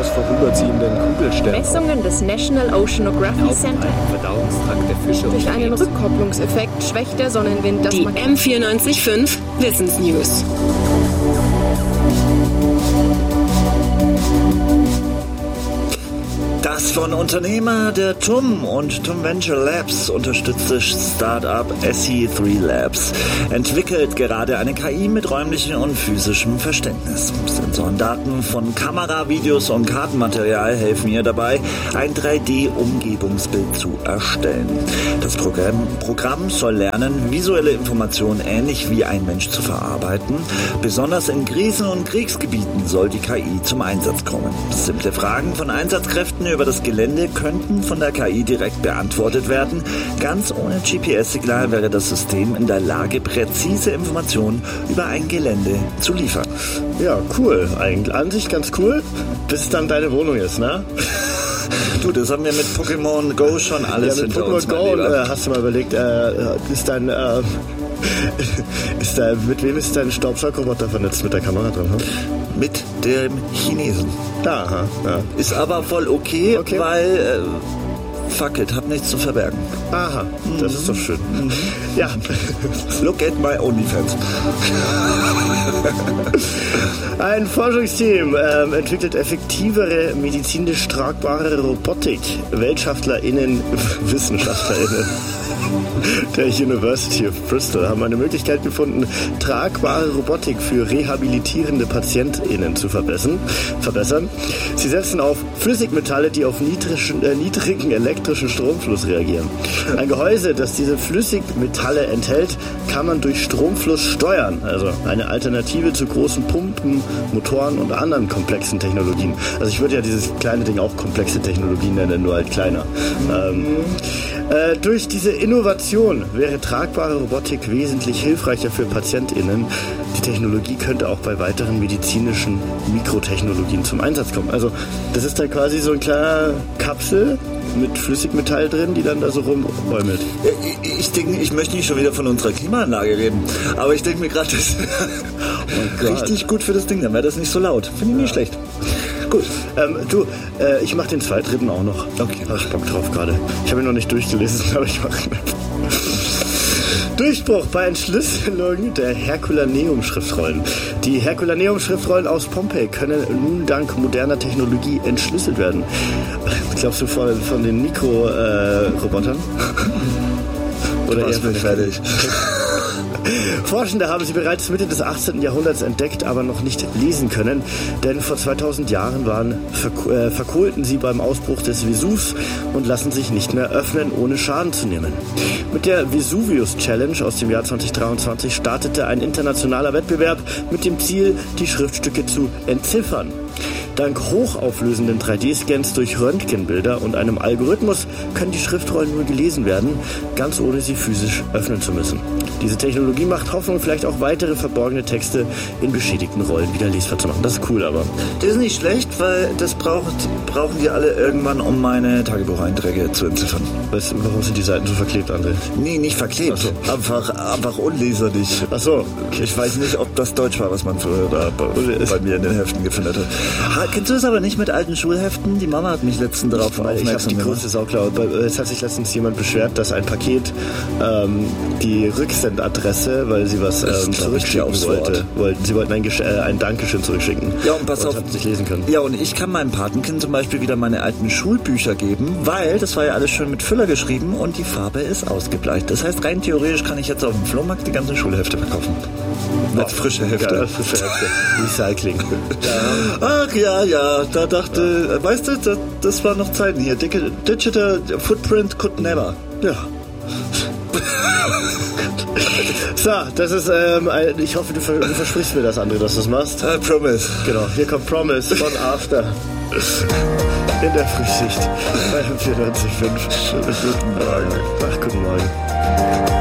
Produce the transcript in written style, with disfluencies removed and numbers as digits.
aus vorüberziehenden Kugelsternen. Messungen des National Oceanography Center. Verdauungstrakt der Fische. Durch einen Rückkopplungseffekt schwächt der Sonnenwind das Die M94.5 Wissensnews. Das von Unternehmer der TUM und TUM Venture Labs unterstützte Startup SE3 Labs entwickelt gerade eine KI mit räumlichem und physischem Verständnis. Sensoren, Daten von Kamera, Videos und Kartenmaterial helfen ihr dabei, ein 3D-Umgebungsbild zu erstellen. Das Programm soll lernen, visuelle Informationen ähnlich wie ein Mensch zu verarbeiten. Besonders in Krisen- und Kriegsgebieten soll die KI zum Einsatz kommen. Simple Fragen von Einsatzkräften über das Gelände könnten von der KI direkt beantwortet werden. Ganz ohne GPS-Signal wäre das System in der Lage, präzise Informationen über ein Gelände zu liefern. Ja, cool. Eigentlich an sich ganz cool, bis es dann deine Wohnung ist, ne? Du, das haben wir mit Pokémon Go schon alles ja, mit hinter Pokémon uns. Go, hast du mal überlegt, mit wem ist dein Staubsaugerroboter vernetzt mit der Kamera dran? Hm? Mit dem Chinesen. Aha, ja. Ist aber voll okay. Weil fuck it, hab nichts zu verbergen. Aha, das ist doch schön. Ja. Look at my OnlyFans. Ein Forschungsteam entwickelt effektivere, medizinisch tragbare Robotik. WissenschaftlerInnen der University of Bristol haben eine Möglichkeit gefunden, tragbare Robotik für rehabilitierende PatientInnen zu verbessern. Sie setzen auf Flüssigmetalle, die auf niedrigen elektrischen Stromfluss reagieren. Ein Gehäuse, das diese Flüssigmetalle enthält, kann man durch Stromfluss steuern. Also eine Alternative zu großen Pumpen, Motoren und anderen komplexen Technologien. Also ich würde ja dieses kleine Ding auch komplexe Technologien nennen, nur halt kleiner. Durch diese Innovation wäre tragbare Robotik wesentlich hilfreicher für PatientInnen. Die Technologie könnte auch bei weiteren medizinischen Mikrotechnologien zum Einsatz kommen. Also das ist dann quasi so ein kleiner Kapsel mit Flüssigmetall drin, die dann da so rumräumelt. Ich denke, ich möchte nicht schon wieder von unserer Klimaanlage reden, aber ich denke mir gerade, das ist richtig gut für das Ding, dann wäre das nicht so laut. Finde ich nicht schlecht. Gut. Ich mache den zweiten auch noch. Okay. Hab ich Bock drauf gerade. Ich habe ihn noch nicht durchgelesen, aber ich mache ihn. Durchbruch bei Entschlüsselung der Herculaneum-Schriftrollen. Die Herculaneum-Schriftrollen aus Pompeji können nun dank moderner Technologie entschlüsselt werden. Glaubst du von den Mikrorobotern? Oder eher fertig? Forschende haben sie bereits Mitte des 18. Jahrhunderts entdeckt, aber noch nicht lesen können, denn vor 2000 Jahren verkohlten sie beim Ausbruch des Vesuvs und lassen sich nicht mehr öffnen, ohne Schaden zu nehmen. Mit der Vesuvius Challenge aus dem Jahr 2023 startete ein internationaler Wettbewerb mit dem Ziel, die Schriftstücke zu entziffern. Dank hochauflösenden 3D-Scans durch Röntgenbilder und einem Algorithmus können die Schriftrollen nur gelesen werden, ganz ohne sie physisch öffnen zu müssen. Diese Technologie macht Hoffnung, vielleicht auch weitere verborgene Texte in beschädigten Rollen wieder lesbar zu machen. Das ist cool, aber... Das ist nicht schlecht, weil das brauchen die alle irgendwann, um meine Tagebucheinträge zu entziffern. Warum sind die Seiten so verklebt, André? Nee, nicht verklebt. So. Einfach unleserlich. Ach so. Okay. Ich weiß nicht, ob das Deutsch war, was man früher bei mir in den Heften gefunden hat. Kennst du das aber nicht mit alten Schulheften? Die Mama hat mich letztens darauf aufmerksam gemacht. Ich habe die größte Sauklaue. Es hat sich letztens jemand beschwert, dass ein Paket die Rücksendadresse, weil sie was zurückschicken wollte. Sie wollten ein Dankeschön zurückschicken. Ja, und pass auf. Hat nicht lesen können. Ja, und ich kann meinem Patenkind zum Beispiel wieder meine alten Schulbücher geben, weil das war ja alles schön mit Füller geschrieben und die Farbe ist ausgebleicht. Das heißt, rein theoretisch kann ich jetzt auf dem Flohmarkt die ganzen Schulhefte verkaufen. Als frische Hefte. Ja, frische Hefte. Recycling. Ach ja, da dachte, weißt du, das waren noch Zeiten hier. Digital Footprint could never. Ja. So, das ist, ich hoffe, du versprichst mir das, André, dass du das machst. Promise. Genau, hier kommt Promise von After. In der Frühschicht bei 94.5. Guten Morgen. Ach, guten Morgen.